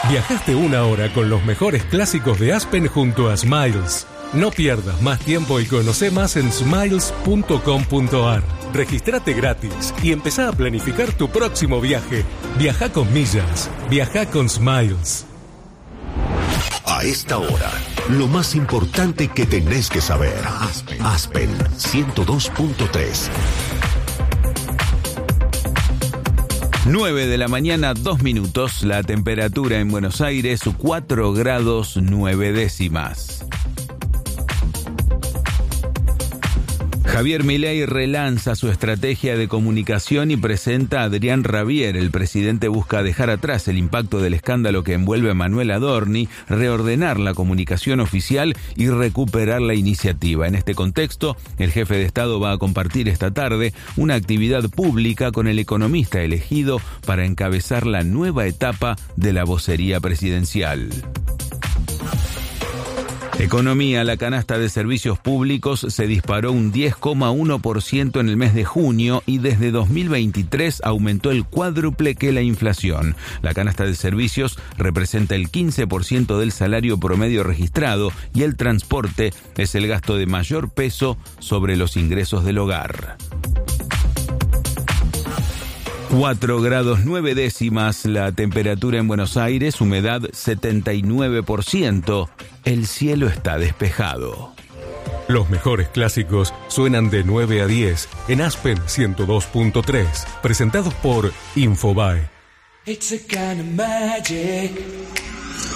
Viajaste una hora con los mejores clásicos de Aspen junto a Smiles. No pierdas más tiempo y conoce más en smiles.com.ar. Regístrate gratis y empezá a planificar tu próximo viaje. Viaja con millas. Viaja con Smiles. A esta hora, lo más importante que tenés que saber. Aspen 102.3. 9 de la mañana, 2 minutos. La temperatura en Buenos Aires, 4 grados 9 décimas. Javier Milei relanza su estrategia de comunicación y presenta a Adrián Rabier. El presidente busca dejar atrás el impacto del escándalo que envuelve a Manuel Adorni, reordenar la comunicación oficial y recuperar la iniciativa. En este contexto, el jefe de Estado va a compartir esta tarde una actividad pública con el economista elegido para encabezar la nueva etapa de la vocería presidencial. Economía, la canasta de servicios públicos se disparó un 10,1% en el mes de junio y desde 2023 aumentó el cuádruple que la inflación. La canasta de servicios representa el 15% del salario promedio registrado y el transporte es el gasto de mayor peso sobre los ingresos del hogar. 4 grados 9 décimas la temperatura en Buenos Aires, humedad 79%. El cielo está despejado. Los mejores clásicos suenan de 9 a 10 en Aspen 102.3, presentados por Infobae. It's a kind of magic.